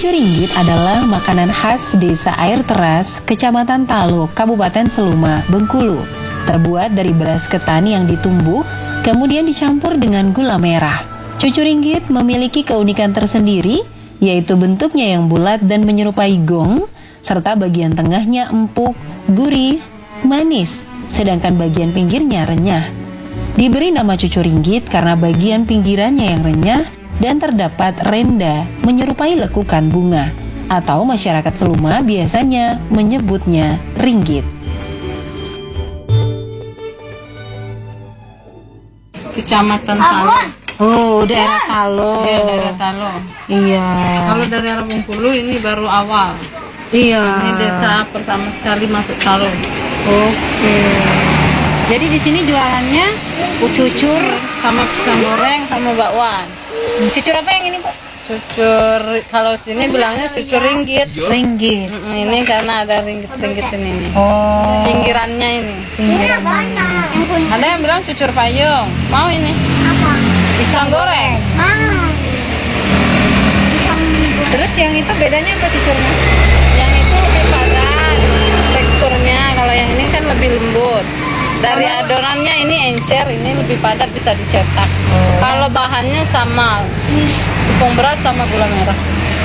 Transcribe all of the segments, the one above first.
Cucur ringgit adalah makanan khas desa Air Teras, Kecamatan Talo, Kabupaten Seluma, Bengkulu. Terbuat dari beras ketan yang ditumbuk, kemudian dicampur dengan gula merah. Cucur ringgit memiliki keunikan tersendiri, yaitu bentuknya yang bulat dan menyerupai gong, serta bagian tengahnya empuk, gurih, manis, sedangkan bagian pinggirnya renyah. Diberi nama cucur ringgit karena bagian pinggirannya yang renyah dan terdapat renda menyerupai lekukan bunga, atau masyarakat Seluma biasanya menyebutnya ringgit. Kecamatan Talo. Oh, daerah Talo. Iya, daerah Talo. Iya. Kalau dari arah Bengkulu ini baru awal. Iya. Ini desa pertama sekali masuk Talo. Oke. Jadi di sini jualannya cucur Sama pisang goreng sama bakwan. Cucur apa yang ini, Bu? Cucur, kalau sini bilangnya cucur ringgit. Ringgit. Ini karena ada ringgit-ringgit ini. Oh. Pinggirannya ini. Pinggirannya. Ada yang bilang cucur payung. Mau ini? Apa? Pisang goreng. Terus yang itu bedanya apa cucurnya? Yang itu lebih padat teksturnya. Kalau yang ini kan lebih lembut. Dari adonannya ini encer, ini lebih padat, bisa dicetak. Kalau bahannya sama, tepung beras sama gula merah.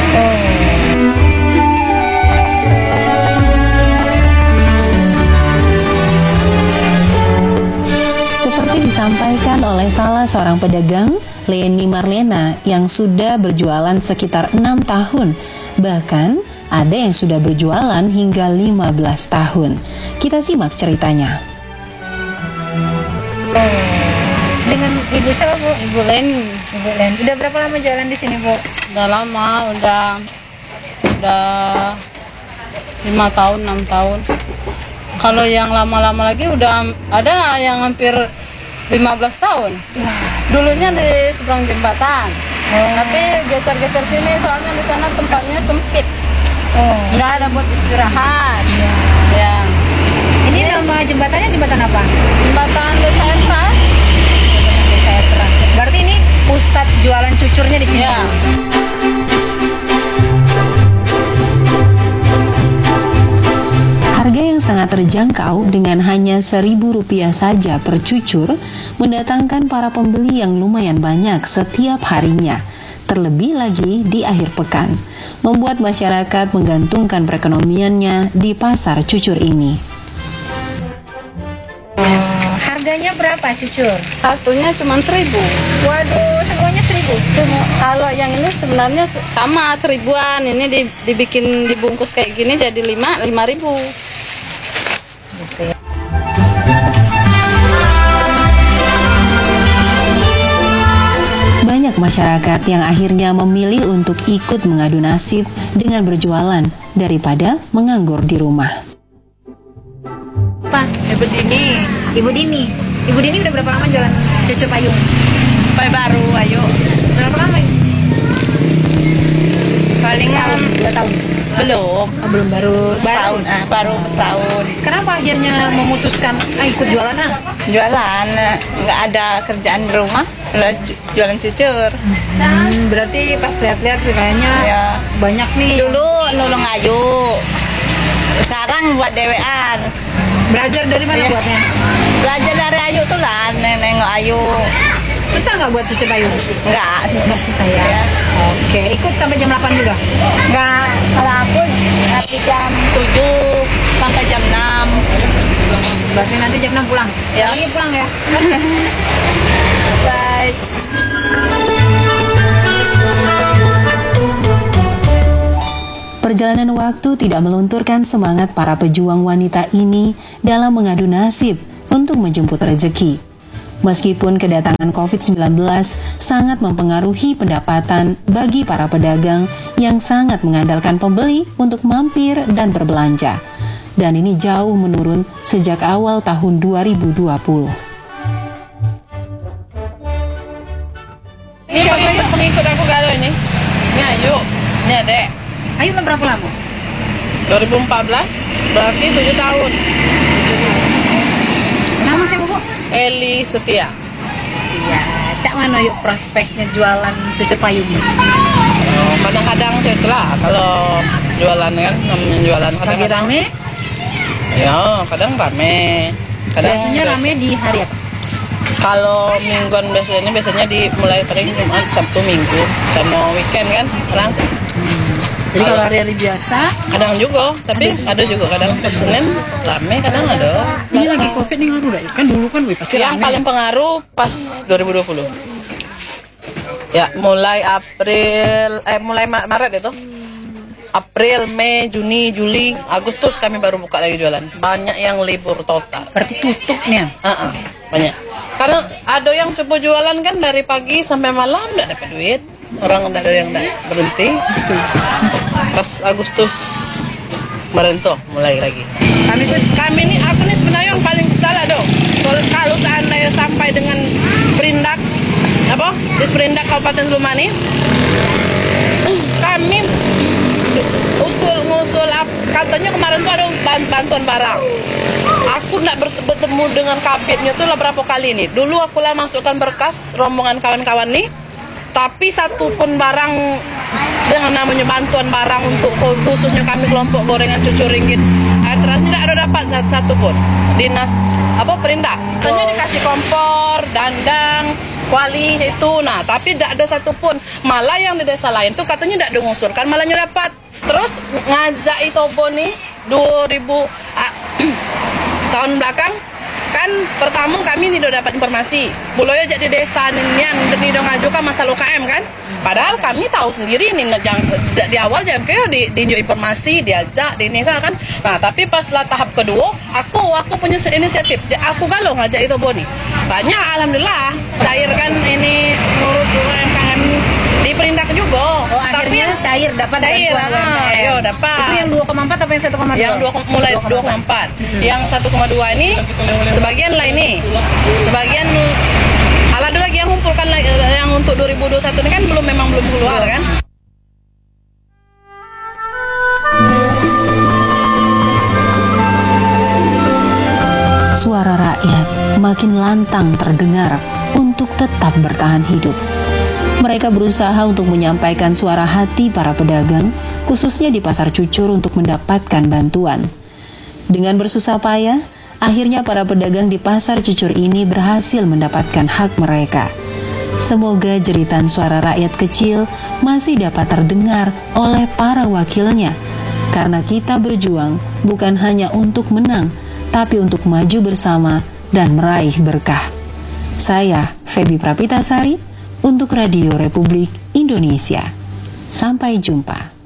Seperti disampaikan oleh salah seorang pedagang, Leni Marlena, yang sudah berjualan sekitar 6 tahun. Bahkan ada yang sudah berjualan hingga 15 tahun. Kita simak ceritanya. Dengan ibu siapa, Bu? Ibu Leni. Ibu Len. Udah berapa lama jualan di sini, Bu? Udah lama, udah 5 tahun, 6 tahun. Kalau yang lama-lama lagi udah ada yang hampir 15 tahun. Dulunya di seberang jembatan. Tapi geser-geser sini soalnya di sana tempatnya sempit. Nggak ada buat istirahat. Ya. Ini nama jembatannya jembatan apa? Jembatan Desa Air Teras. Desa Air Teras. Berarti ini pusat jualan cucurnya di sini. Ya. Harga yang sangat terjangkau dengan hanya Rp1.000 saja per cucur mendatangkan para pembeli yang lumayan banyak setiap harinya. Terlebih lagi di akhir pekan, membuat masyarakat menggantungkan perekonomiannya di pasar cucur ini. Harganya berapa cucur? Satunya cuma 1.000. Waduh, semuanya 1.000. Kalau yang ini sebenarnya sama 1.000-an. Ini dibikin dibungkus kayak gini jadi 5.000. Gitu ya. Banyak masyarakat yang akhirnya memilih untuk ikut mengadu nasib dengan berjualan daripada menganggur di rumah. Pas, Ibu Dini. Ibu Dini. Ibu Dini udah berapa lama jualan cucur payung? Baru, ayo. Berapa lama? Palingan 2 tahun. belum. Belum, baru setahun. Baru setahun. Kenapa akhirnya memutuskan ikut jualan Jualan, nggak ada kerjaan di rumah, jualan cucur. Berarti pas lihat-lihat kayaknya Ya. banyak nih. Dulu nolong Ayu, sekarang buat dewean. Belajar dari mana Iya. buatnya? Belajar dari Ayu tuh lah, nengok Ayu. Susah nggak buat cucur payung? Nggak Susah ya. Ya. Oke, ikut sampai jam 8 juga? Nggak, kalau aku nanti jam 7 sampai jam 6. Berarti nanti jam 6 pulang? Ya. Lagi pulang ya? Baik. Perjalanan waktu tidak melunturkan semangat para pejuang wanita ini dalam mengadu nasib untuk menjemput rezeki. Meskipun kedatangan COVID-19 sangat mempengaruhi pendapatan bagi para pedagang yang sangat mengandalkan pembeli untuk mampir dan berbelanja. Dan ini jauh menurun sejak awal tahun 2020. Ini pengikut aku kalau ini. Ini Ayu, ini Adek. Ayo udah berapa lama? 2014, berarti 7 tahun. Nama siapa, Bu? Eli Setia. Iya, cak mana yuk prospeknya jualan cucur payung? Kadang-kadang lah kalau jualan kan, namanya jualan Lagi kadang-kadang. rame, Ya, kadang rame. Kadang biasanya rame di hari apa? Kalau mingguan biasanya dimulai paling Jumat, Sabtu, Minggu, sama weekend kan orang. Jadi kalau hari-hari biasa, Kadang juga, tapi ada juga kadang Senin rame, kadang ada. ini lagi COVID nih ngaruh dah. Kan dulu kan pasti Yang rame. paling pengaruh pas 2020. Ya, mulai Maret itu. April, Mei, Juni, Juli, Agustus kami baru buka lagi jualan. Banyak yang libur total. Berarti tutup nih ya? Banyak. Karena ada yang coba jualan kan dari pagi sampai malam nggak dapat duit. Orang nggak ada yang nggak berhenti. Pas Agustus kemarin tuh mulai lagi. Kami ini aku nih sebenarnya yang paling salah dong. Kalau seandainya sampai dengan perindak di Perindak Kabupaten Seluma nih, kami ngusul katanya kemarin tuh ada bantuan barang. Aku nggak bertemu dengan kabitnya tuh lah berapa kali nih. Dulu aku lah masukkan berkas rombongan kawan-kawan nih, tapi satu pun barang dengan namanya bantuan barang untuk khususnya kami kelompok gorengan cucu ringgit, terusnya tidak ada dapat satu pun. Dinas Perindak katanya dikasih kompor, dandang, kuali itu, nah tapi tidak ada satupun. Malah yang di desa lain tuh katanya tidak ada ngusulkan, malahnya dapat. Terus ngajak Itobo nih 2000 tahun belakang kan pertama kami nih udah dapat informasi buloyo jadi desa nian dan udah ngajukan masalah UKM kan, padahal kami tahu sendiri nih di awal jangan kayak diunjuk informasi diajak di ini kan. Nah tapi pas lah tahap kedua aku punya inisiatif, aku galau ngajak itu Boni, banyak alhamdulillah cair kan ini ngurus UMKM di Perindak juga. Oh, akhirnya cair dapat bantuan UMKM. Yo dapat. Itu yang 2,4 apa yang 1,2? Yang mulai 2,4. Yang 1,2 ini sebagian lah ini. Sebagian ada lagi yang ngumpulkan yang untuk 2021 ini kan memang belum keluar kan. Suara rakyat makin lantang terdengar untuk tetap bertahan hidup. Mereka berusaha untuk menyampaikan suara hati para pedagang, khususnya di Pasar Cucur untuk mendapatkan bantuan. Dengan bersusah payah, akhirnya para pedagang di Pasar Cucur ini berhasil mendapatkan hak mereka. Semoga jeritan suara rakyat kecil masih dapat terdengar oleh para wakilnya, karena kita berjuang bukan hanya untuk menang, tapi untuk maju bersama dan meraih berkah. Saya, Febi Prapitasari, untuk Radio Republik Indonesia. Sampai jumpa.